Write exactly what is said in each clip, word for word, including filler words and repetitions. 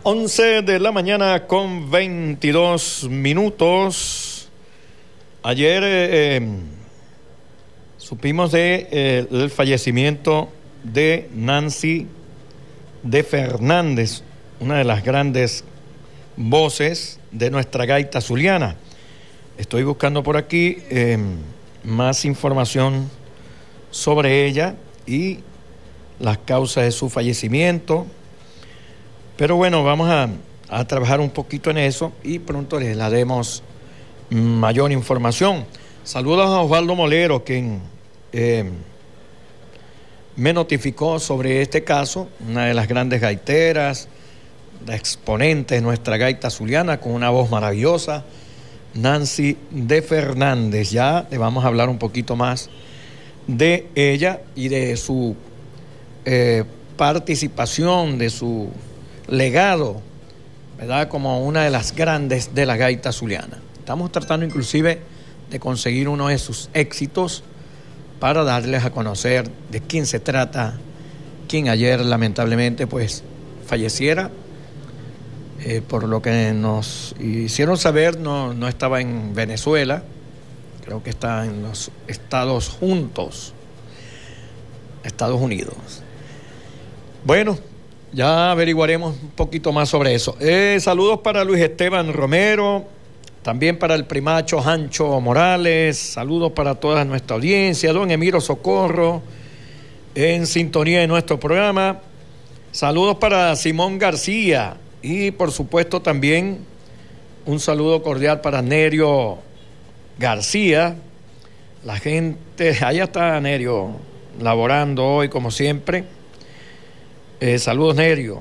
once de la mañana con veintidós minutos. Ayer eh, eh, supimos de, eh, el fallecimiento de Nancy de Fernández, una de las grandes voces de nuestra gaita zuliana. Estoy buscando por aquí eh, más información sobre ella y las causas de su fallecimiento. Pero bueno, vamos a, a trabajar un poquito en eso y pronto les daremos mayor información. Saludos a Osvaldo Molero, quien eh, me notificó sobre este caso, una de las grandes gaiteras, la exponente de nuestra gaita zuliana, con una voz maravillosa, Nancy de Fernández. Ya le vamos a hablar un poquito más de ella y de su eh, participación, de su legado, ¿verdad?, como una de las grandes de la gaita zuliana. Estamos tratando inclusive de conseguir uno de sus éxitos para darles a conocer de quién se trata, quien ayer lamentablemente pues falleciera. Eh, por lo que nos hicieron saber, no, no estaba en Venezuela, creo que está en los Estados Juntos, Estados Unidos. Bueno, ya averiguaremos un poquito más sobre eso. Eh, saludos para Luis Esteban Romero, también para el primacho Hancho Morales, saludos para toda nuestra audiencia, don Emiro Socorro, en sintonía de nuestro programa, saludos para Simón García y por supuesto también un saludo cordial para Nerio García, la gente, allá está Nerio laborando hoy como siempre. Eh, saludos, Nerio.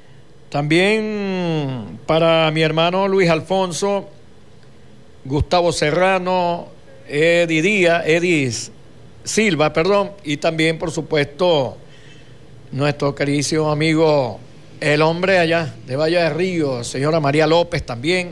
También para mi hermano Luis Alfonso, Gustavo Serrano, Eddie Díaz, Eddie Silva, perdón, y también, por supuesto, nuestro queridísimo amigo, el hombre allá de Valle de Río, señora María López también,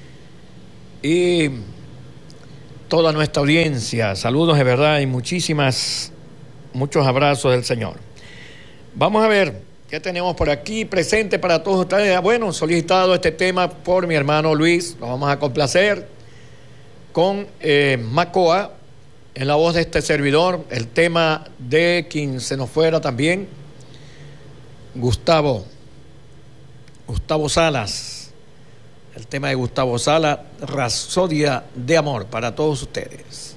y toda nuestra audiencia. Saludos de verdad y muchísimas, muchos abrazos del Señor. Vamos a ver qué tenemos por aquí presente para todos ustedes. Bueno, solicitado este tema por mi hermano Luis, lo vamos a complacer con eh, Macoa, en la voz de este servidor, el tema de quien se nos fuera también, Gustavo, Gustavo Salas, el tema de Gustavo Salas, Rapsodia de Amor, para todos ustedes.